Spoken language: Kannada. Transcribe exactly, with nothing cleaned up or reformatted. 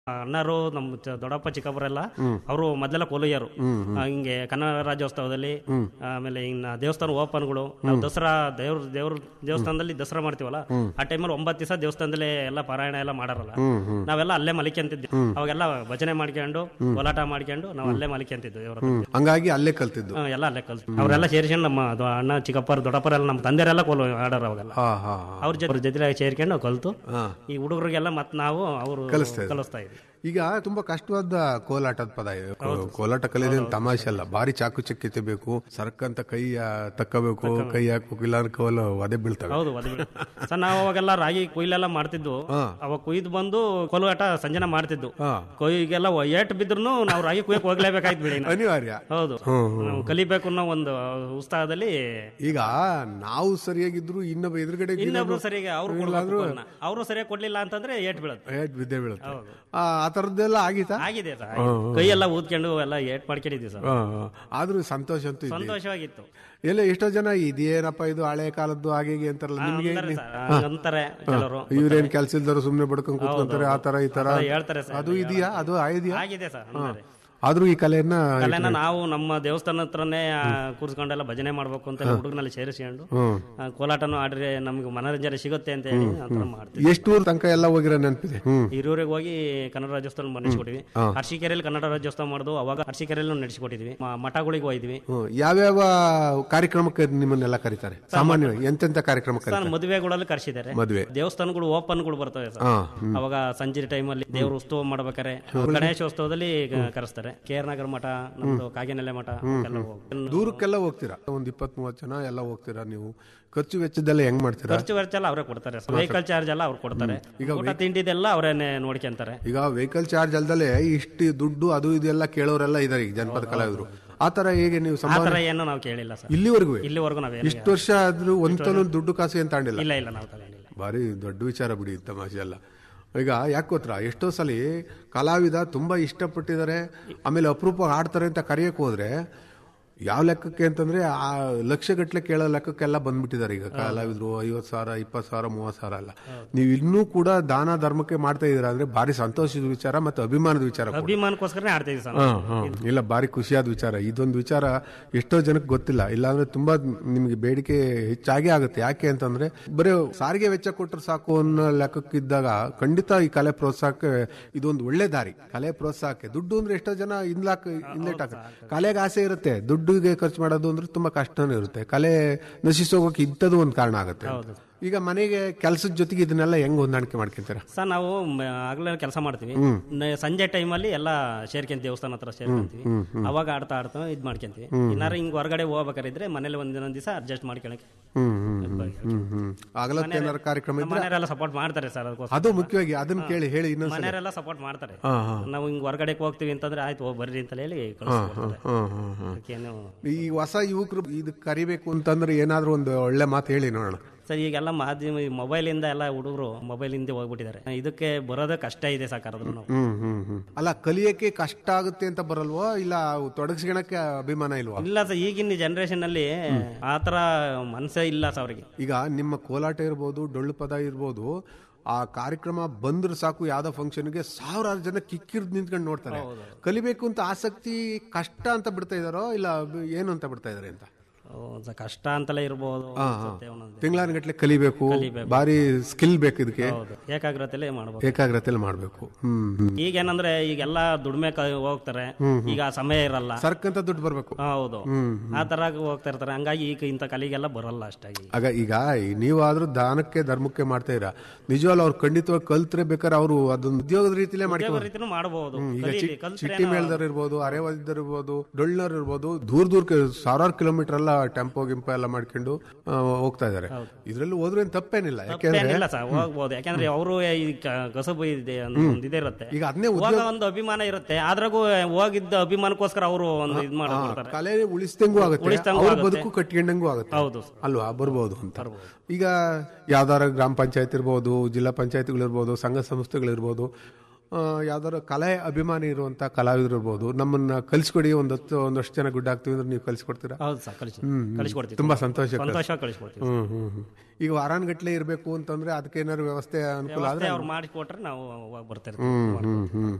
ಅಣ್ಣರು ನಮ್ಮ ಚ- ದೊಡ್ಡಪ್ಪ ಚಿಕ್ಕಪ್ಪರೆಲ್ಲ ಅವರು ಮೊದಲೆಲ್ಲ ಕೊಲುಯ್ಯರು ಹಿಂಗೆ ಕನ್ನಡ ರಾಜ್ಯೋತ್ಸವದಲ್ಲಿ ಆಮೇಲೆ ಇನ್ನ ದೇವಸ್ಥಾನ ಓಪನ್ಗಳು ನಾವು ದಸರಾ ದೇವ್ರ ದೇವ್ರ ದೇವಸ್ಥಾನದಲ್ಲಿ ದಸರಾ ಮಾಡ್ತೀವಲ್ಲ ಆ ಟೈಮಲ್ಲಿ ಒಂಬತ್ತು ದಿವಸ ದೇವಸ್ಥಾನದಲ್ಲಿ ಎಲ್ಲ ಪಾರಾಯಣ ಎಲ್ಲ ಮಾಡಾರಲ್ಲ ನಾವೆಲ್ಲ ಅಲ್ಲೇ ಮಲಿಕೆ ಅಂತಿದ್ವಿ ಅವಾಗೆಲ್ಲ ಭಜನೆ ಮಾಡ್ಕೊಂಡು ಕೋಲಾಟ ಮಾಡ್ಕೊಂಡು ನಾವು ಅಲ್ಲೇ ಮಲಿಕೆ ಅಂತಿದ್ವಿ ದೇವ್ರ ಹತ್ರ. ಹಂಗಾಗಿ ಅಲ್ಲೇ ಕಲ್ತಿದ್ದು. ಹ್ಮ್, ಎಲ್ಲ ಅಲ್ಲೇ ಕಲ್ತು ಅವರೆಲ್ಲ ಸೇರ್ಕೊಂಡು ನಮ್ಮ ಅದು ಅಣ್ಣ ಚಿಕ್ಕಪ್ಪರು ದೊಡ್ಡಪ್ಪರೆಲ್ಲ ನಮ್ಮ ತಂದೆರೆಲ್ಲ ಕೋಲು ಆಡೋರು ಅವಾಗೆಲ್ಲ ಹಾ ಹಾ ಅವ್ರ ಜೊತೆ ಅವ್ರ ಜೊತೆ ಸೇರ್ಕೊಂಡು ಕಲ್ತು ಈ ಹುಡುಗರಿಗೆಲ್ಲ ಮತ್ ನಾವು ಅವರು ಕಲಿಸ್ತಾ ಇದ್ವಿ. ಈಗ ತುಂಬಾ ಕಷ್ಟವಾದ ಕೋಲಾಟದ ಪದ ಇದು. ಕೋಲಾಟ ಕಲಿಯೋದೇನು ತಮಾಷೆ ಅಲ್ಲ, ಭಾರಿ ಚಾಕು ಚಕ್ಯತೆ ಬೇಕು, ಸರ್ಕಂತ ಕೈ ಆ, ತಕ್ಕಬೇಕು, ಕೈ ಹಾಕ್ಬೇಕು, ಇಲ್ಲ ಕೋಲು ಒದೆ ಬೀಳ್ತವೆ. ಹೌದು ಸರ್, ನಾವು ಅವಾಗೆಲ್ಲ ರಾಗಿ ಕೊಯ್ಲೆಲ್ಲ ಮಾಡ್ತಿದ್ವು. ಅವಾಗ ಕುಯ್ದು ಬಂದು ಕೋಲಾಟ ಸಂಜೆನ ಮಾಡ್ತಿದ್ವು. ಕೊಯ್ಗೆಲ್ಲ ಏಟ್ ಬಿದ್ರು ನಾವು ರಾಗಿ ಕುಯ್ಯಕ್ ಹೋಗ್ಲೇಬೇಕಾಯ್ತು ಬಿಡಿ, ಅನಿವಾರ್ಯ. ಹೌದು, ನಾವು ಕಲಿಬೇಕು ಅನ್ನೋ ಒಂದು ಉತ್ಸಾಹದಲ್ಲಿ. ಈಗ ನಾವು ಸರಿಯಾಗಿದ್ರು ಇನ್ನೊಬ್ಬ ಎದುರುಗಡೆ ಇನ್ನೊಬ್ರು ಸರಿಯಾಗಿ ಅವ್ರು ಅವರು ಸರಿಯಾಗಿ ಕೊಡ್ಲಿಲ್ಲ ಅಂತಂದ್ರೆ ಏಟ್ ಬೀಳುತ್ತೆ, ಏಟ್ ಬಿದ್ದೇ ಬೀಳುತ್ತೆ. ಆ ತರದ್ದೆಲ್ಲ ಆಗಿತ್ತಾ? ಆಗಿದೆ ಸರ್, ಕೈ ಎಲ್ಲ ಊದ್ಕೊಂಡು ಎಲ್ಲ ಏಟ್ ಮಾಡ್ಕೊಂಡಿದ್ವಿ ಸರ್. ಆದ್ರೂ ಸಂತೋಷ ಅಂತೂ ಸಂತೋಷವಾಗಿತ್ತು. ಎಲ್ಲ ಎಷ್ಟೋ ಜನ ಇದೇನಪ್ಪ ಇದು ಹಳೆ ಕಾಲದ್ದು ಹಾಗೆ ಹೀಗೆ ಅಂತಾರಲ್ಲ, ನಿಮ್ಗೆ ಅಂತಾರೆ ಕೆಲವರು. ಇವ್ರೇನ್ ಕೆಲ್ಸ ಇಲ್ದಾರು ಸುಮ್ನೆ ಬಡ್ಕೊಂಡ್ ಕೂತ್ಕೊಂತಾರೆ, ಆ ತರ ಈ ತರ ಹೇಳ್ತಾರೆ. ಅದು ಇದೆಯಾ? ಅದು ಆಗಿದೆಯಾ? ಆಗಿದೆ ಸರ್. ಆದ್ರೂ ಈ ಕಲೆಯನ್ನ ಕಲೆನ ನಾವು ನಮ್ಮ ದೇವಸ್ಥಾನ ಹತ್ರನೇ ಕೂರ್ಸ್ಕೊಂಡೆಲ್ಲ ಭಜನೆ ಮಾಡ್ಬೇಕು ಅಂತ ಹುಡುಗನಲ್ಲಿ ಸೇರಿಸ್ಕೊಂಡು ಕೋಲಾಟನು ಆಡ್ರೆ ನಮ್ಗೆ ಮನೋರಂಜನೆ ಸಿಗುತ್ತೆ ಅಂತ ಹೇಳಿ ಮಾಡ್ತೀವಿ. ಎಷ್ಟು ತನಕ ಎಲ್ಲ ಹೋಗಿರೋ ನೆನಪಿದೆ? ಹಿರಿಯೂರಿಗೆ ಹೋಗಿ ಕನ್ನಡ ರಾಜ್ಯೋತ್ಸವ ನಡೆಸಿಕೊಟ್ಟಿವಿ. ಅರಸೀಕೆರೆಯಲ್ಲಿ ಕನ್ನಡ ರಾಜ್ಯೋತ್ಸವ ಮಾಡುದು, ಅವಾಗ ಅರಸೀಕೆರೆಯಲ್ಲಿ ನಡೆಸಿಕೊಟ್ಟಿದ್ವಿ. ಮಠಗಳಿಗೆ ಹೋಗಿದ್ವಿ. ಯಾವ್ಯಾವ ಕಾರ್ಯಕ್ರಮಕ್ಕೆ ನಿಮ್ಮನ್ನೆಲ್ಲ ಕರೀತಾರೆ ಸಾಮಾನ್ಯವಾಗಿ? ಎಂತೆಂತ ಕಾರ್ಯಕ್ರಮ? ಮದುವೆಗಳಲ್ಲಿ ಕರೆಸಿದ್ದಾರೆ, ಮದುವೆ ದೇವಸ್ಥಾನಗಳು ಓಪನ್ಗಳು ಬರ್ತವೆ ಸರ್. ಅವಾಗ ಸಂಜೆ ಟೈಮಲ್ಲಿ ದೇವ್ರ ಉತ್ಸವ ಮಾಡ್ಬೇಕಾರೆ ಗಣೇಶೋತ್ಸವದಲ್ಲಿ ಕರೆಸ್ತಾರೆ. ಕೆ ಆರ್ ನಗರ ಮಠ, ನಮ್ದು ಕಾಗಿನೆಲೆ ಮಠ, ದೂರಕ್ಕೆಲ್ಲ ಹೋಗ್ತೀರಾ? ಒಂದ್ ಇಪ್ಪತ್ ಮೂವತ್ ಜನ ಎಲ್ಲ ಹೋಗ್ತೀರಾ ನೀವು? ಖರ್ಚು ವೆಚ್ಚದೆಲ್ಲ ಹೆಂಗ್ ಮಾಡ್ತೀರಾ? ಖರ್ಚು ವೆಚ್ಚ ಎಲ್ಲ ಅವರೇ ಕೊಡ್ತಾರೆ, ವೆಹಿಕಲ್ ಚಾರ್ಜ್ ಎಲ್ಲ ಅವ್ರು ಕೊಡ್ತಾರೆ. ಈಗ ಊಟ ತಿಂಡಿದೆಲ್ಲ ಅವರೇನೆ ನೋಡ್ಕೊಂತಾರೆ. ಈಗ ವೆಹಿಕಲ್ ಚಾರ್ಜ್ ಅಲ್ದಲೆ ಇಷ್ಟು ದುಡ್ಡು ಅದು ಇದೆಲ್ಲ ಕೇಳೋರೆಲ್ಲ ಇದಾರೆ ಈಗ ಜನಪದ ಕಲಾವಿದರು. ಆತರ ಹೇಗೆ ನೀವು? ಆತರ ಏನು ನಾವು ಕೇಳಿಲ್ಲ ಸರ್ ಇಲ್ಲಿವರೆಗೂ. ಇಲ್ಲಿವರೆಗೂ ನಾವೇ ಇಷ್ಟು ವರ್ಷ ಆದ್ರೂ ಒಂದ್ಸಲ ದುಡ್ಡು ಕಾಸು ಏನ್ ತಾಂಡಿಲ್ಲ? ಇಲ್ಲ ಇಲ್ಲ, ನಾವು ತಗೊಂಡಿಲ್ಲ. ಭಾರಿ ದೊಡ್ಡ ವಿಚಾರ ಬಿಡಿ, ತಮಾಷೆ ಅಲ್ಲ. ಈಗ ಯಾಕೆ ಗೊತ್ತಾ, ಎಷ್ಟೋ ಸಲ ಕಲಾವಿದ ತುಂಬಾ ಇಷ್ಟಪಟ್ಟಿದ್ದಾರೆ, ಆಮೇಲೆ ಅಪರೂಪ ಆಡ್ತಾರೆ ಅಂತ ಕರೆಯಕ್ ಹೋದ್ರೆ ಯಾವ ಲೆಕ್ಕಕ್ಕೆ ಅಂತಂದ್ರೆ ಆ ಲಕ್ಷ ಗಟ್ಟಲೆ ಕೇಳೋ ಲೆಕ್ಕಕ್ಕೆಲ್ಲ ಬಂದ್ಬಿಟ್ಟಿದ್ದಾರೆ ಈಗ ಕಲಾವಿದ್ರು. ಐವತ್ ಸಾವಿರ, ಇಪ್ಪತ್ ಸಾವಿರ, ಮೂವತ್ ಸಾವಿರ ಅಲ್ಲ. ನೀವು ಇನ್ನೂ ಕೂಡ ದಾನ ಧರ್ಮಕ್ಕೆ ಮಾಡ್ತಾ ಇದೀರ ಅಂದ್ರೆ ಭಾರಿ ಸಂತೋಷದ ವಿಚಾರ ಮತ್ತು ಅಭಿಮಾನದ ವಿಚಾರ. ಅಭಿಮಾನಕ್ಕೋಸ್ಕರ ಆಡ್ತಾ ಇದೀವಿ ಸರ್. ಇಲ್ಲ, ಭಾರಿ ಖುಷಿಯಾದ ವಿಚಾರ. ಇದೊಂದು ವಿಚಾರ ಎಷ್ಟೋ ಜನಕ್ಕೆ ಗೊತ್ತಿಲ್ಲ. ಇಲ್ಲಾಂದ್ರೆ ತುಂಬಾ ನಿಮ್ಗೆ ಬೇಡಿಕೆ ಹೆಚ್ಚಾಗಿ ಆಗುತ್ತೆ. ಯಾಕೆ ಅಂತಂದ್ರೆ ಬರೀ ಸಾರಿಗೆ ವೆಚ್ಚ ಕೊಟ್ಟರು ಸಾಕು ಅನ್ನೋ ಲೆಕ್ಕಕ್ಕಿದ್ದಾಗ ಖಂಡಿತ ಈ ಕಲೆ ಪ್ರೋತ್ಸಾಹಕ್ಕೆ ಇದೊಂದು ಒಳ್ಳೆ ದಾರಿ. ಕಲೆ ಪ್ರೋತ್ಸಾಹಕ್ಕೆ ದುಡ್ಡು ಅಂದ್ರೆ ಎಷ್ಟೋ ಜನ ಹಿಂದ್ಲಾಕ್ ಹಿಂದೇಟ್ ಹಾಕ ಕಲೆಗೆ ಆಸೆ ಇರುತ್ತೆ, ದುಡ್ಡು ಖರ್ಚು ಮಾಡೋದು ಅಂದ್ರೆ ತುಂಬಾ ಕಷ್ಟನೇ ಇರುತ್ತೆ. ಕಲೆ ನಶಿಸೋಗಕ್ಕೆ ಇಂಥದ್ದು ಒಂದು ಕಾರಣ ಆಗುತ್ತೆ. ಈಗ ಮನೆಗೆ ಕೆಲಸದ ಜೊತೆಗೆ ಇದನ್ನೆಲ್ಲ ಹೆಂಗ್ ಹೊಂದಾಣಿಕೆ ಮಾಡ್ಕೊಂತೀರ ಸರ್? ನಾವು ಆಗ್ಲೇ ಕೆಲಸ ಮಾಡ್ತೀವಿ, ಸಂಜೆ ಟೈಮಲ್ಲಿ ಎಲ್ಲ ಸೇರ್ಕೊಂತೀವಿ, ದೇವಸ್ಥಾನ ಹತ್ರ ಸೇರ್ಕೊಂತೀವಿ. ಅವಾಗ ಆಡ್ತಾ ಆಡ್ತಾ ಇದ್ ಮಾಡ್ಕೊಂತೀವಿ. ಇನ್ನಾರು ಹಿಂಗ್ ಹೊರಗಡೆ ಹೋಗ್ಬೇಕಾರಿದ್ರೆ ಮನೇಲಿ ಒಂದಿನೊಂದ್ ದಿವಸ ಅಡ್ಜಸ್ಟ್ ಮಾಡ್ಕೊಳಕ್ಕೆ ಕಾರ್ಯಕ್ರಮ ಮನೆಯವರೆಲ್ಲ ಸಪೋರ್ಟ್ ಮಾಡ್ತಾರೆ ಸರ್. ಅದು ಮುಖ್ಯವಾಗಿ ಅದನ್ನ ಕೇಳಿ ಹೇಳಿ. ಮನೆಯವರೆಲ್ಲ ಸಪೋರ್ಟ್ ಮಾಡ್ತಾರೆ. ನಾವು ಹಿಂಗ್ ಹೊರಗಡೆ ಹೋಗ್ತೀವಿ ಅಂತಂದ್ರೆ ಆಯ್ತು ಹೋಗಿ ಬರ್ರಿ ಅಂತ ಹೇಳಿ. ಈ ಹೊಸ ಯುವಕರು ಇದಕ್ಕೆ ಕರಿಬೇಕು ಅಂತಂದ್ರೆ ಏನಾದ್ರು ಒಂದು ಒಳ್ಳೆ ಮಾತು ಹೇಳಿ ನೋಡೋಣ ಸರ್. ಈಗೆಲ್ಲ ಮಾಧ್ಯಮ ಮೊಬೈಲ್ ಇಂದ ಎಲ್ಲ ಹುಡುಗರು ಮೊಬೈಲ್ ಇಂದ ಹೋಗ್ಬಿಟ್ಟಿದ್ದಾರೆ. ಇದಕ್ಕೆ ಬರೋದೇ ಕಷ್ಟ ಇದೆ ಸಾಕಾರದ್ರು ನಾವು. ಅಲ್ಲ, ಕಲಿಯಕ್ಕೆ ಕಷ್ಟ ಆಗುತ್ತೆ ಅಂತ ಬರಲ್ವೋ? ಇಲ್ಲ ತೊಡಗಿಸ್ಕೊಳಕ್ಕೆ ಅಭಿಮಾನ ಇಲ್ವಾ? ಇಲ್ಲ ಸರ್, ಈಗಿನ ಜನರೇಷನ್ ಅಲ್ಲಿ ಆತರ ಮನಸ್ಸೇ ಇಲ್ಲ ಸರ್ ಅವ್ರಿಗೆ. ಈಗ ನಿಮ್ಮ ಕೋಲಾಟ ಇರ್ಬೋದು, ಡೊಳ್ಳು ಪದ ಇರ್ಬೋದು, ಆ ಕಾರ್ಯಕ್ರಮ ಬಂದ್ರೆ ಸಾಕು ಯಾವ್ದೋ ಫಂಕ್ಷನ್ಗೆ ಸಾವಿರಾರು ಜನ ಕಿಕ್ಕಿರ್ದು ನಿಂತ್ಕೊಂಡು ನೋಡ್ತಾರೆ. ಕಲಿಬೇಕು ಅಂತ ಆಸಕ್ತಿ ಕಷ್ಟ ಅಂತ ಬಿಡ್ತಾ ಇದಾರೋ ಇಲ್ಲ ಏನು ಅಂತ ಬಿಡ್ತಾ ಇದಾರೆ ಅಂತ? ಕಷ್ಟ ಅಂತಲೇ ಇರಬಹುದು. ತಿಂಗಳಾನುಗಟ್ಲೆ ಕಲಿಬೇಕು, ಬಾರಿ ಸ್ಕಿಲ್ ಬೇಕು ಇದಕ್ಕೆ, ಏಕಾಗ್ರತೆಲೆ ಮಾಡಬೇಕು. ಏಕಾಗ್ರತೆಲೆ ಮಾಡಬೇಕು. ಈಗೇನಂದ್ರೆ ಈಗೆಲ್ಲ ದುಡಿಮೆ ಹೋಗ್ತಾರೆ, ಈಗ ಸಮಯ ಇರಲ್ಲ, ಸರ್ಕಂತ ದುಡ್ಡು ಬರ್ಬೇಕು. ಹೌದು, ಆ ತರ ಹೋಗ್ತಾ ಇರ್ತಾರೆ. ಹಂಗಾಗಿ ಈಗ ಇಂಥ ಕಲಿಗೆಲ್ಲ ಬರಲ್ಲ ಅಷ್ಟಾಗಿ. ಆಗ ಈಗ ನೀವಾದ್ರೂ ದಾನಕ್ಕೆ ಧರ್ಮಕ್ಕೆ ಮಾಡ್ತಾ ಇರ, ನಿಜವಾಗ್ಲೂ ಅವ್ರು ಖಂಡಿತವಾಗಿ ಕಲ್ತ್ರೆ ಬೇಕಾದ್ರೆ ಅವರು ಅದೊಂದು ಉದ್ಯೋಗದ ರೀತಿಲೇ ಮಾಡ್ಕೊಂಡು ಮಾಡಬಹುದು. ಚಿಟ್ಟಿ ಮೇಳ್ದವ್ರು ಇರ್ಬೋದು, ಅರೆವಾದಿದ್ರು ಇರ್ಬೋದು, ಡೊಳ್ಳರ್ ಇರ್ಬೋದು, ದೂರ ದೂರ ಸಾವಿರಾರು ಕಿಲೋಮೀಟರ್ ಎಲ್ಲ ಟೆಂಪೋ ಗಿಂಪೋ ಎಲ್ಲ ಮಾಡ್ಕೊಂಡು ಹೋಗ್ತಾ ಇದಾರೆ. ಇದ್ರಲ್ಲಿ ಹೋದ್ರೆ ತಪ್ಪೇನಿಲ್ಲ, ಯಾಕೆಂದ್ರೆ ಹೋಗ್ಬೋದು. ಯಾಕಂದ್ರೆ ಅವರು ಕಸಬು ಇದೆ ಇದೇ ಇರುತ್ತೆ, ಈಗ ಅದನ್ನೇ ಒಂದು ಅಭಿಮಾನ ಇರುತ್ತೆ. ಆದ್ರಾಗೂ ಹೋಗಿದ್ದ ಅಭಿಮಾನಕ್ಕೋಸ್ಕರ ಅವರು ಒಂದು ಇದು ಮಾಡ್ತಾರೆ. ಕಲೆ ಉಳಿಸ್ದಂಗೂ ಆಗುತ್ತೆ, ಅವ್ರ ಬದುಕು ಕಟ್ಕೊಂಡಂಗೂ ಆಗುತ್ತೆ. ಹೌದು ಅಲ್ವಾ? ಬರ್ಬೋದು ಅಂತ. ಈಗ ಯಾವ್ದಾರ ಗ್ರಾಮ ಪಂಚಾಯತ್ ಇರ್ಬೋದು, ಜಿಲ್ಲಾ ಪಂಚಾಯತ್ಗಳಿರ್ಬೋದು, ಸಂಘ ಸಂಸ್ಥೆಗಳಿರ್ಬೋದು, ಯಾವ್ದಾದ್ರು ಕಲೆ ಅಭಿಮಾನಿ ಇರುವಂತ ಕಲಾವಿದರು ಇರ್ಬೋದು, ನಮ್ಮನ್ನ ಕಲಿಸ್ಕೊಡಿ, ಒಂದತ್ತು ಒಂದಷ್ಟು ಜನ ಗುಡ್ಡ ಹಾಕ್ತಿವಿ ಅಂದ್ರೆ ನೀವು ಕಲಿಸ್ಕೊಡ್ತೀರಾ? ತುಂಬಾ ಸಂತೋಷ. ಹ್ಮ್ ಹ್ಮ್ ಈಗ ವಾರಾನ್ಗಟ್ಲೆ ಇರ್ಬೇಕು ಅಂತಂದ್ರೆ ಅದಕ್ಕೆ ಏನಾದ್ರು ವ್ಯವಸ್ಥೆ ಅನುಕೂಲ ಆದ್ರೆ ಮಾಡಿಕೊಟ್ರೆ ನಾವು ಬರ್ತಾ ಇರ್ತೀವಿ.